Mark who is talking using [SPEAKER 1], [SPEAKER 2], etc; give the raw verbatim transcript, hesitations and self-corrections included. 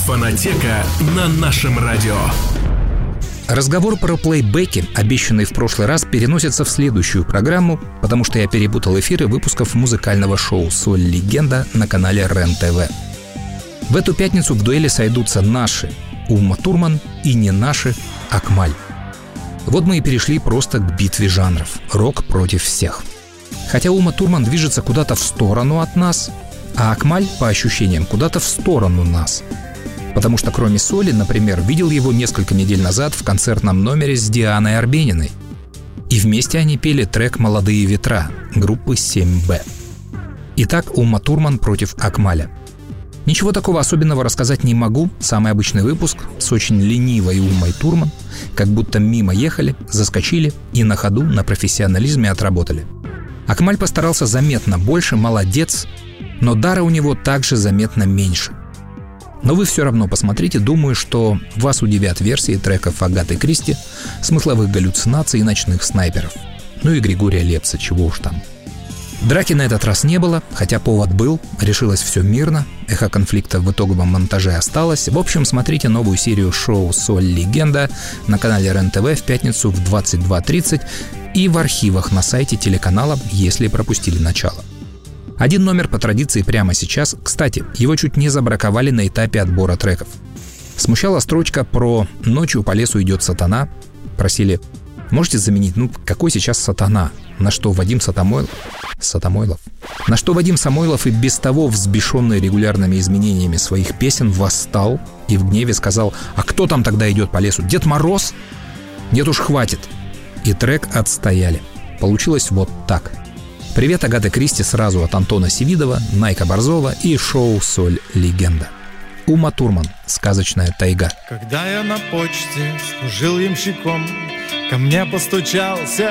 [SPEAKER 1] Фонотека на нашем радио.
[SPEAKER 2] Разговор про плейбеки, обещанный в прошлый раз, переносится в следующую программу, потому что я перепутал эфиры выпусков музыкального шоу «Соль-легенда» на канале РЕН-ТВ. В эту пятницу в дуэли сойдутся наши Ума Турман и не наши Акмаль. Вот мы и перешли просто к битве жанров. Рок против всех. Хотя Ума Турман движется куда-то в сторону от нас, а Акмаль, по ощущениям, куда-то в сторону нас. Потому что кроме Соли, например, видел его несколько недель назад в концертном номере с Дианой Арбениной. И вместе они пели трек «Молодые ветра» группы семь бэ. Итак, Ума Турман против Акмаля. Ничего такого особенного рассказать не могу. Самый обычный выпуск с очень ленивой Умой Турман, как будто мимо ехали, заскочили и на ходу на профессионализме отработали. Акмаль постарался заметно больше, молодец, но дара у него также заметно меньше. Но вы все равно посмотрите, думаю, что вас удивят версии треков Агаты Кристи, смысловых галлюцинаций и ночных снайперов. Ну и Григория Лепса, чего уж там. Драки на этот раз не было, хотя повод был, решилось все мирно, эхо конфликта в итоговом монтаже осталось. В общем, смотрите новую серию шоу «Соль-легенда» на канале РЕН-ТВ в пятницу в двадцать два тридцать и в архивах на сайте телеканала, если пропустили начало. Один номер по традиции прямо сейчас. Кстати, его чуть не забраковали на этапе отбора треков. Смущала строчка про «Ночью по лесу идет сатана». Просили: можете заменить, ну какой сейчас сатана? На что Вадим Сатамойлов, Сатамойлов, на что Вадим Самойлов, и без того взбешенный регулярными изменениями своих песен, восстал и в гневе сказал: а кто там тогда идет по лесу? Дед Мороз? Нет уж, хватит. И трек отстояли. Получилось вот так. Привет Агаты Кристи сразу от Антона Севидова, Найка Борзова и шоу «Соль-легенда». Ума Турман, «Сказочная тайга».
[SPEAKER 3] Когда я на почте служил ямщиком, ко мне постучался